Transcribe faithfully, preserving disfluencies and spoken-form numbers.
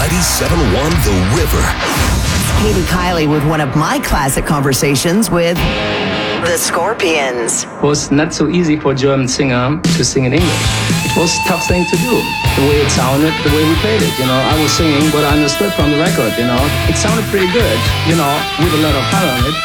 ninety-seven point one The River. Katie Kiley with one of my classic conversations with the Scorpions. It was not so easy for a German singer to sing in English. It was a tough thing to do. The way it sounded, the way we played it, you know. I was singing what I understood from the record, you know. It sounded pretty good, you know, with a lot of heart on it.